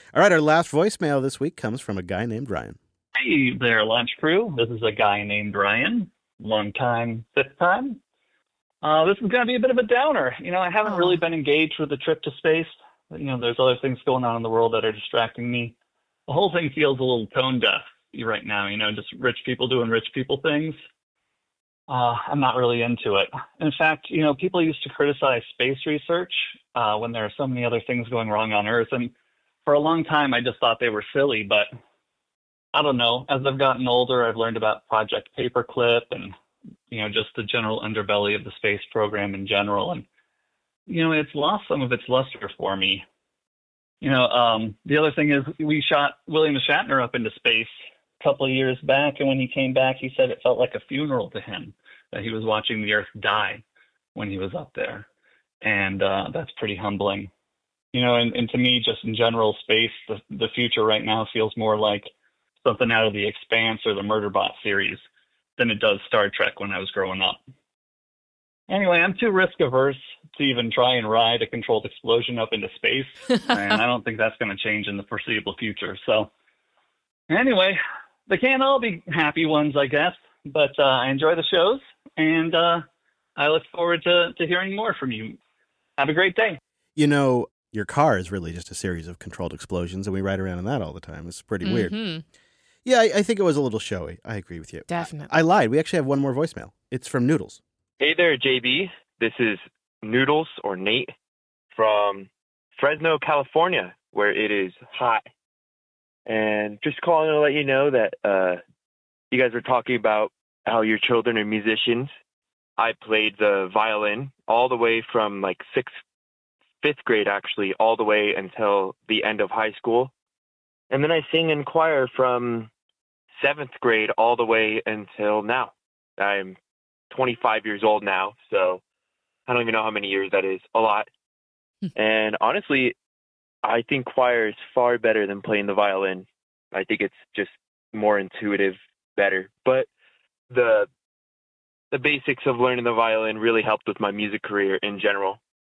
All right, our last voicemail this week comes from a guy named Ryan. Hey there, lunch crew. This is a guy named Ryan. Long time, fifth time. This is going to be a bit of a downer. I haven't really been engaged with the trip to space. There's other things going on in the world that are distracting me. The whole thing feels a little tone deaf right now, just rich people doing rich people things. I'm not really into it. In fact, people used to criticize space research when there are so many other things going wrong on Earth. And for a long time, I just thought they were silly. But I don't know. As I've gotten older, I've learned about Project Paperclip and, just the general underbelly of the space program in general. And, it's lost some of its luster for me. The other thing is we shot William Shatner up into space a couple of years back. And when he came back, he said it felt like a funeral to him, that he was watching the Earth die when he was up there. And that's pretty humbling. And to me, just in general, space, the future right now feels more like something out of The Expanse or the Murderbot series than it does Star Trek when I was growing up. Anyway, I'm too risk averse to even try and ride a controlled explosion up into space, and I don't think that's going to change in the foreseeable future. So anyway, they can't all be happy ones, I guess, but I enjoy the shows, and I look forward to hearing more from you. Have a great day. Your car is really just a series of controlled explosions, and we ride around in that all the time. It's pretty weird. Yeah, I think it was a little showy. I agree with you. Definitely. I lied. We actually have one more voicemail. It's from Noodles. Hey there, JB. This is Noodles, or Nate, from Fresno, California, where it is hot. And just calling to let you know that you guys were talking about how your children are musicians. I played the violin all the way from fifth grade, actually, all the way until the end of high school. And then I sing in choir from 7th grade all the way until now. I'm 25 years old now, so I don't even know how many years that is. A lot. And honestly, I think choir is far better than playing the violin. I think it's just more intuitive, better. But the basics of learning the violin really helped with my music career in general.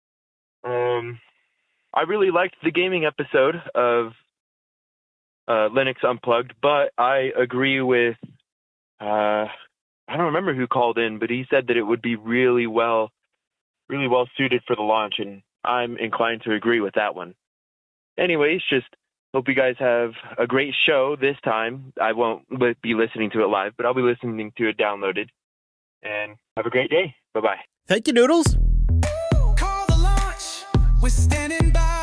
I really liked the gaming episode of Linux Unplugged, but I agree with, I don't remember who called in, but he said that it would be really well suited for the launch, and I'm inclined to agree with that one. Anyways, just hope you guys have a great show this time. I won't be listening to it live, but I'll be listening to it downloaded. And have a great day. Bye-bye. Thank you, Noodles. Call the launch. We're standing by.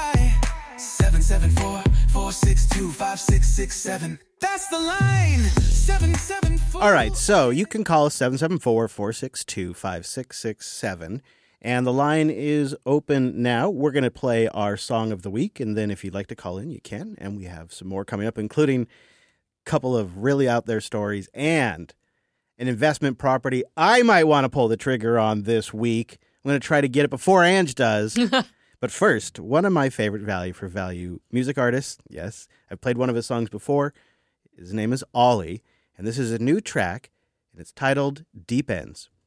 774-462-5667. That's the line. 774. All right, so you can call us 774-462-5667. And the line is open now. We're going to play our song of the week, and then if you'd like to call in, you can. And we have some more coming up, including a couple of really out there stories and an investment property I might want to pull the trigger on this week. I'm going to try to get it before Ange does. But first, one of my favorite value for value music artists. Yes, I've played one of his songs before. His name is Ollie, and this is a new track, and it's titled Deep Ends.